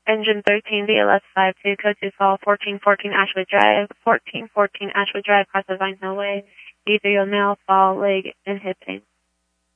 Engine 13, VLS52, code to fall, 1414 Ashwood Drive, 1414 Ashwood Drive, across the Vine Hill Way. D3 will now fall, leg, and hip pain.